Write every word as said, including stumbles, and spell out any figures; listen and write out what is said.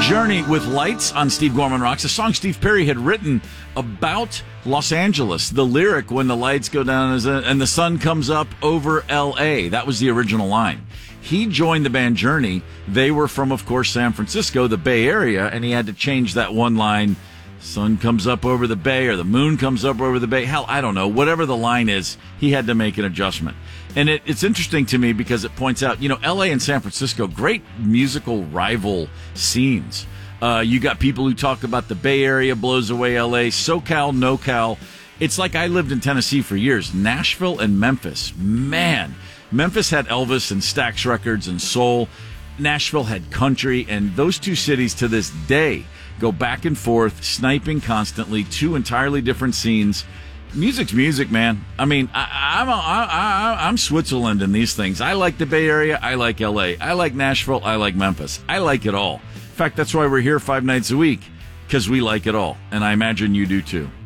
Journey with Lights on Steve Gorman Rocks, a song Steve Perry had written about Los Angeles. The lyric, when the lights go down and the sun comes up over L A, that was the original line. He joined the band Journey. They were from, of course, San Francisco, the Bay Area, and he had to change that one line. Sun comes up over the bay, or the moon comes up over the bay. Hell, I don't know. Whatever the line is, he had to make an adjustment. And it, it's interesting to me because it points out, you know, L A and San Francisco, great musical rival scenes. Uh, you got people who talk about the Bay Area blows away L A, SoCal, NoCal. It's like I lived in Tennessee for years. Nashville and Memphis, man. Memphis had Elvis and Stax Records and soul. Nashville had country, and those two cities to this day go back and forth, sniping constantly, two entirely different scenes. Music's music, man. I mean, I, I'm, a, I, I, I'm Switzerland in these things. I like the Bay Area. I like L A. I like Nashville. I like Memphis. I like it all. In fact, that's why we're here five nights a week, because we like it all, and I imagine you do too.